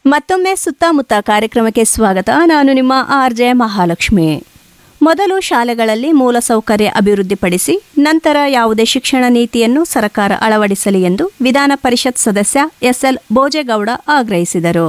ಮತ್ತೊಮ್ಮೆ ಸುತ್ತಮುತ್ತ ಕಾರ್ಯಕ್ರಮಕ್ಕೆ ಸ್ವಾಗತ. ನಾನು ನಿಮ್ಮ RJ ಮಹಾಲಕ್ಷ್ಮಿ. ಮೊದಲು ಶಾಲೆಗಳಲ್ಲಿ ಮೂಲಸೌಕರ್ಯ ಅಭಿವೃದ್ಧಿಪಡಿಸಿ ನಂತರ ಯಾವುದೇ ಶಿಕ್ಷಣ ನೀತಿಯನ್ನು ಸರ್ಕಾರ ಅಳವಡಿಸಲಿ ಎಂದು ವಿಧಾನ ಪರಿಷತ್ ಸದಸ್ಯ SL ಭೋಜೇಗೌಡ ಆಗ್ರಹಿಸಿದರು.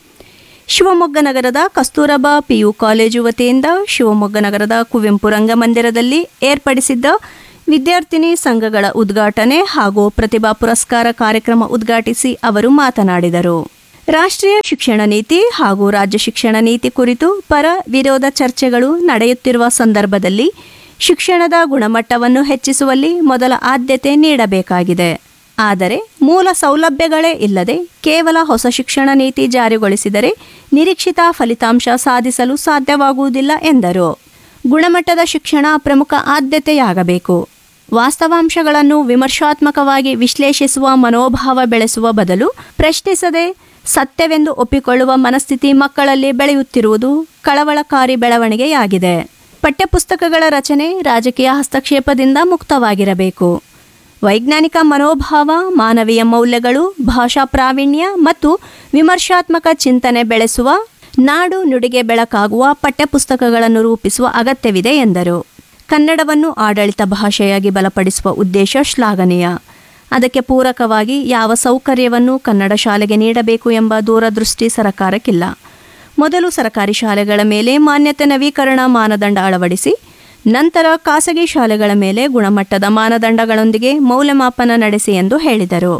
ಶಿವಮೊಗ್ಗ ನಗರದ ಕಸ್ತೂರಬಾ PU ಕಾಲೇಜು ವತಿಯಿಂದ ಶಿವಮೊಗ್ಗ ನಗರದ ಕುವೆಂಪು ರಂಗಮಂದಿರದಲ್ಲಿ ಏರ್ಪಡಿಸಿದ್ದ ವಿದ್ಯಾರ್ಥಿನಿ ಸಂಘಗಳ ಉದ್ಘಾಟನೆ ಹಾಗೂ ಪ್ರತಿಭಾ ಪುರಸ್ಕಾರ ಕಾರ್ಯಕ್ರಮ ಉದ್ಘಾಟಿಸಿ ಅವರು ಮಾತನಾಡಿದರು. ರಾಷ್ಟ್ರೀಯ ಶಿಕ್ಷಣ ನೀತಿ ಹಾಗೂ ರಾಜ್ಯ ಶಿಕ್ಷಣ ನೀತಿ ಕುರಿತು ಪರ ವಿರೋಧ ಚರ್ಚೆಗಳು ನಡೆಯುತ್ತಿರುವ ಸಂದರ್ಭದಲ್ಲಿ ಶಿಕ್ಷಣದ ಗುಣಮಟ್ಟವನ್ನು ಹೆಚ್ಚಿಸುವಲ್ಲಿ ಮೊದಲ ಆದ್ಯತೆ ನೀಡಬೇಕಾಗಿದೆ. ಆದರೆ ಮೂಲ ಸೌಲಭ್ಯಗಳೇ ಇಲ್ಲದೆ ಕೇವಲ ಹೊಸ ಶಿಕ್ಷಣ ನೀತಿ ಜಾರಿಗೊಳಿಸಿದರೆ ನಿರೀಕ್ಷಿತ ಫಲಿತಾಂಶ ಸಾಧಿಸಲು ಸಾಧ್ಯವಾಗುವುದಿಲ್ಲ ಎಂದರು. ಗುಣಮಟ್ಟದ ಶಿಕ್ಷಣ ಪ್ರಮುಖ ಆದ್ಯತೆಯಾಗಬೇಕು. ವಾಸ್ತವಾಂಶಗಳನ್ನು ವಿಮರ್ಶಾತ್ಮಕವಾಗಿ ವಿಶ್ಲೇಷಿಸುವ ಮನೋಭಾವ ಬೆಳೆಸುವ ಬದಲು ಪ್ರಶ್ನಿಸದೆ ಸತ್ಯವೆಂದು ಒಪ್ಪಿಕೊಳ್ಳುವ ಮನಸ್ಥಿತಿ ಮಕ್ಕಳಲ್ಲಿ ಬೆಳೆಯುತ್ತಿರುವುದು ಕಳವಳಕಾರಿ ಬೆಳವಣಿಗೆಯಾಗಿದೆ. ಪಠ್ಯಪುಸ್ತಕಗಳ ರಚನೆ ರಾಜಕೀಯ ಹಸ್ತಕ್ಷೇಪದಿಂದ ಮುಕ್ತವಾಗಿರಬೇಕು. ವೈಜ್ಞಾನಿಕ ಮನೋಭಾವ, ಮಾನವೀಯ ಮೌಲ್ಯಗಳು, ಭಾಷಾ ಪ್ರಾವೀಣ್ಯ ಮತ್ತು ವಿಮರ್ಶಾತ್ಮಕ ಚಿಂತನೆ ಬೆಳೆಸುವ, ನಾಡು ನುಡಿಗೆ ಬೆಳಕಾಗುವ ಪಠ್ಯಪುಸ್ತಕಗಳನ್ನು ರೂಪಿಸುವ ಅಗತ್ಯವಿದೆ ಎಂದರು. ಕನ್ನಡವನ್ನು ಆಡಳಿತ ಭಾಷೆಯಾಗಿ ಬಲಪಡಿಸುವ ಉದ್ದೇಶ ಶ್ಲಾಘನೀಯ. ಅದಕ್ಕೆ ಪೂರಕವಾಗಿ ಯಾವ ಸೌಕರ್ಯವನ್ನು ಕನ್ನಡ ಶಾಲೆಗೆ ನೀಡಬೇಕು ಎಂಬ ದೂರದೃಷ್ಟಿ ಸರ್ಕಾರಕ್ಕಿಲ್ಲ. ಮೊದಲು ಸರ್ಕಾರಿ ಶಾಲೆಗಳ ಮೇಲೆ ಮಾನ್ಯತೆ ನವೀಕರಣ ಮಾನದಂಡ ಅಳವಡಿಸಿ ನಂತರ ಖಾಸಗಿ ಶಾಲೆಗಳ ಮೇಲೆ ಗುಣಮಟ್ಟದ ಮಾನದಂಡಗಳೊಂದಿಗೆ ಮೌಲ್ಯಮಾಪನ ನಡೆಸಿ ಎಂದು ಹೇಳಿದರು.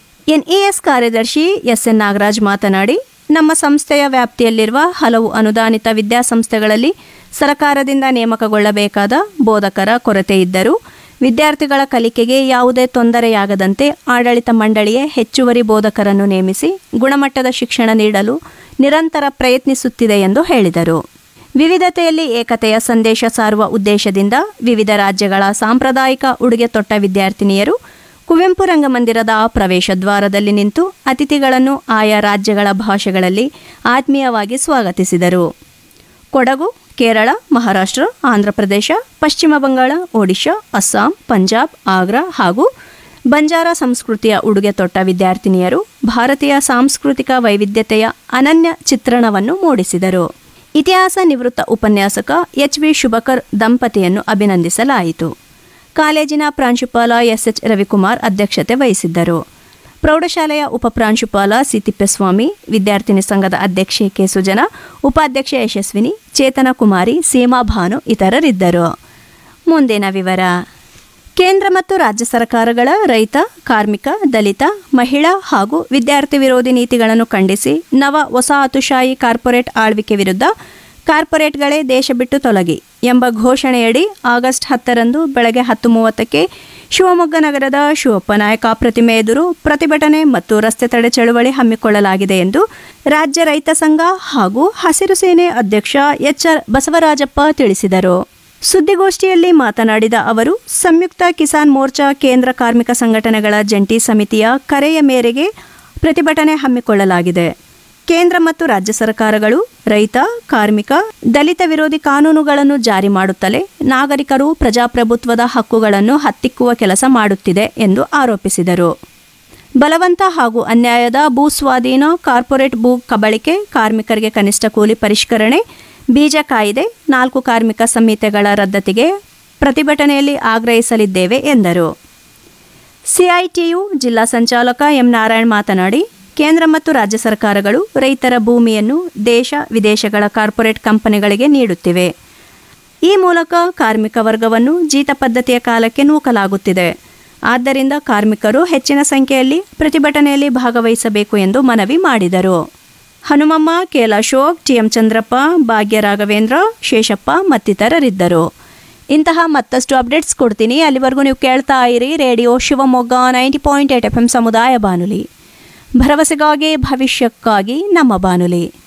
NES ಕಾರ್ಯದರ್ಶಿ SN ನಾಗರಾಜ್ ಮಾತನಾಡಿ, ನಮ್ಮ ಸಂಸ್ಥೆಯ ವ್ಯಾಪ್ತಿಯಲ್ಲಿರುವ ಹಲವು ಅನುದಾನಿತ ವಿದ್ಯಾಸಂಸ್ಥೆಗಳಲ್ಲಿ ಸರ್ಕಾರದಿಂದ ನೇಮಕಗೊಳ್ಳಬೇಕಾದ ಬೋಧಕರ ಕೊರತೆ ಇದ್ದರೂ ವಿದ್ಯಾರ್ಥಿಗಳ ಕಲಿಕೆಗೆ ಯಾವುದೇ ತೊಂದರೆಯಾಗದಂತೆ ಆಡಳಿತ ಮಂಡಳಿಯೇ ಹೆಚ್ಚುವರಿ ಬೋಧಕರನ್ನು ನೇಮಿಸಿ ಗುಣಮಟ್ಟದ ಶಿಕ್ಷಣ ನೀಡಲು ನಿರಂತರ ಪ್ರಯತ್ನಿಸುತ್ತಿದೆ ಎಂದು ಹೇಳಿದರು. ವಿವಿಧತೆಯಲ್ಲಿ ಏಕತೆಯ ಸಂದೇಶ ಸಾರುವ ಉದ್ದೇಶದಿಂದ ವಿವಿಧ ರಾಜ್ಯಗಳ ಸಾಂಪ್ರದಾಯಿಕ ಉಡುಗೆ ತೊಟ್ಟ ವಿದ್ಯಾರ್ಥಿನಿಯರು ಕುವೆಂಪು ರಂಗಮಂದಿರದ ಪ್ರವೇಶ ದ್ವಾರದಲ್ಲಿ ನಿಂತು ಅತಿಥಿಗಳನ್ನು ಆಯಾ ರಾಜ್ಯಗಳ ಭಾಷೆಗಳಲ್ಲಿ ಆತ್ಮೀಯವಾಗಿ ಸ್ವಾಗತಿಸಿದರು. ಕೊಡಗು, ಕೇರಳ, ಮಹಾರಾಷ್ಟ್ರ, ಆಂಧ್ರಪ್ರದೇಶ, ಪಶ್ಚಿಮ ಬಂಗಾಳ, ಒಡಿಶಾ, ಅಸ್ಸಾಂ, ಪಂಜಾಬ್, ಆಗ್ರಾ ಹಾಗೂ ಬಂಜಾರ ಸಂಸ್ಕೃತಿಯ ಉಡುಗೆ ತೊಟ್ಟ ವಿದ್ಯಾರ್ಥಿನಿಯರು ಭಾರತೀಯ ಸಾಂಸ್ಕೃತಿಕ ವೈವಿಧ್ಯತೆಯ ಅನನ್ಯ ಚಿತ್ರಣವನ್ನು ಮೂಡಿಸಿದರು. ಇತಿಹಾಸ ನಿವೃತ್ತ ಉಪನ್ಯಾಸಕ HV ಶುಭಕರ್ ದಂಪತಿಯನ್ನು ಅಭಿನಂದಿಸಲಾಯಿತು. ಕಾಲೇಜಿನ ಪ್ರಾಂಶುಪಾಲ SH ರವಿಕುಮಾರ್ ಅಧ್ಯಕ್ಷತೆ ವಹಿಸಿದ್ದರು. ಪ್ರೌಢಶಾಲೆಯ ಉಪಪ್ರಾಂಶುಪಾಲ C ತಿಪ್ಪೇಸ್ವಾಮಿ, ವಿದ್ಯಾರ್ಥಿನಿ ಸಂಘದ ಅಧ್ಯಕ್ಷೆ K ಸುಜನ, ಉಪಾಧ್ಯಕ್ಷೆ ಯಶಸ್ವಿನಿ, ಚೇತನ ಕುಮಾರಿ, ಸೀಮಾ ಭಾನು ಇತರರಿದ್ದರು. ಮುಂದಿನ ವಿವರ. ಕೇಂದ್ರ ಮತ್ತು ರಾಜ್ಯ ಸರ್ಕಾರಗಳ ರೈತ, ಕಾರ್ಮಿಕ, ದಲಿತ, ಮಹಿಳಾ ಹಾಗೂ ವಿದ್ಯಾರ್ಥಿ ವಿರೋಧಿ ನೀತಿಗಳನ್ನು ಖಂಡಿಸಿ ನವ ವಸಾಹತುಶಾಹಿ ಕಾರ್ಪೊರೇಟ್ ಆಳ್ವಿಕೆ ವಿರುದ್ಧ ಕಾರ್ಪೊರೇಟ್ಗಳೇ ದೇಶ ಬಿಟ್ಟು ತೊಲಗಿ ಎಂಬ ಘೋಷಣೆಯಡಿ ಆಗಸ್ಟ್ 10ರಂದು ಬೆಳಗ್ಗೆ 10:30ಕ್ಕೆ ಶಿವಮೊಗ್ಗ ನಗರದ ಶಿವಪ್ಪ ನಾಯಕ ಪ್ರತಿಮೆ ಎದುರು ಪ್ರತಿಭಟನೆ ಮತ್ತು ರಸ್ತೆ ತಡೆ ಚಳುವಳಿ ಹಮ್ಮಿಕೊಳ್ಳಲಾಗಿದೆ ಎಂದು ರಾಜ್ಯ ರೈತ ಸಂಘ ಹಾಗೂ ಹಸಿರು ಸೇನೆ ಅಧ್ಯಕ್ಷ HR ಬಸವರಾಜಪ್ಪ ತಿಳಿಸಿದರು. ಸುದ್ದಿಗೋಷ್ಠಿಯಲ್ಲಿ ಮಾತನಾಡಿದ ಅವರು, ಸಂಯುಕ್ತ ಕಿಸಾನ್ ಮೋರ್ಚಾ ಕೇಂದ್ರ ಕಾರ್ಮಿಕ ಸಂಘಟನೆಗಳ ಜಂಟಿ ಸಮಿತಿಯ ಕರೆಯ ಮೇರೆಗೆ ಪ್ರತಿಭಟನೆ ಹಮ್ಮಿಕೊಳ್ಳಲಾಗಿದೆ. ಕೇಂದ್ರ ಮತ್ತು ರಾಜ್ಯ ಸರ್ಕಾರಗಳು ರೈತ, ಕಾರ್ಮಿಕ, ದಲಿತ ವಿರೋಧಿ ಕಾನೂನುಗಳನ್ನು ಜಾರಿ ಮಾಡುತ್ತಲೇ ನಾಗರಿಕರು ಪ್ರಜಾಪ್ರಭುತ್ವದ ಹಕ್ಕುಗಳನ್ನು ಹತ್ತಿಕ್ಕುವ ಕೆಲಸ ಮಾಡುತ್ತಿದೆ ಎಂದು ಆರೋಪಿಸಿದರು. ಬಲವಂತ ಹಾಗೂ ಅನ್ಯಾಯದ ಭೂ ಸ್ವಾಧೀನ, ಕಾರ್ಪೊರೇಟ್ ಭೂ ಕಬಳಿಕೆ, ಕಾರ್ಮಿಕರಿಗೆ ಕನಿಷ್ಠ ಕೂಲಿ ಪರಿಷ್ಕರಣೆ, ಬೀಜ ಕಾಯ್ದೆ, 4 ಕಾರ್ಮಿಕ ಸಂಹಿತೆಗಳ ರದ್ದತಿಗೆ ಪ್ರತಿಭಟನೆಯಲ್ಲಿ ಆಗ್ರಹಿಸಲಿದ್ದೇವೆ ಎಂದರು. CITU ಜಿಲ್ಲಾ ಸಂಚಾಲಕ M ನಾರಾಯಣ್ ಮಾತನಾಡಿ, ಕೇಂದ್ರ ಮತ್ತು ರಾಜ್ಯ ಸರ್ಕಾರಗಳು ರೈತರ ಭೂಮಿಯನ್ನು ದೇಶ ವಿದೇಶಗಳ ಕಾರ್ಪೊರೇಟ್ ಕಂಪನಿಗಳಿಗೆ ನೀಡುತ್ತಿವೆ. ಈ ಮೂಲಕ ಕಾರ್ಮಿಕ ವರ್ಗವನ್ನು ಜೀತ ಪದ್ಧತಿಯ ಕಾಲಕ್ಕೆ ನೂಕಲಾಗುತ್ತಿದೆ. ಆದ್ದರಿಂದ ಕಾರ್ಮಿಕರು ಹೆಚ್ಚಿನ ಸಂಖ್ಯೆಯಲ್ಲಿ ಪ್ರತಿಭಟನೆಯಲ್ಲಿ ಭಾಗವಹಿಸಬೇಕು ಎಂದು ಮನವಿ ಮಾಡಿದರು. ಹನುಮಮ್ಮ, KL ಅಶೋಕ್, TM ಚಂದ್ರಪ್ಪ, ಭಾಗ್ಯ ರಾಘವೇಂದ್ರ, ಶೇಷಪ್ಪ ಮತ್ತಿತರರಿದ್ದರು. ಇಂತಹ ಮತ್ತಷ್ಟು ಅಪ್ಡೇಟ್ಸ್ ಕೊಡ್ತೀನಿ. ಅಲ್ಲಿವರೆಗೂ ನೀವು ಕೇಳ್ತಾ ಇರಿ ರೇಡಿಯೋ ಶಿವಮೊಗ್ಗ 90.8 FM ಸಮುದಾಯ ಬಾನುಲಿ. ಭರವಸೆಗಾಗಿ ಭವಿಷ್ಯಕ್ಕಾಗಿ ನಮ್ಮ ಬಾನುಲಿ.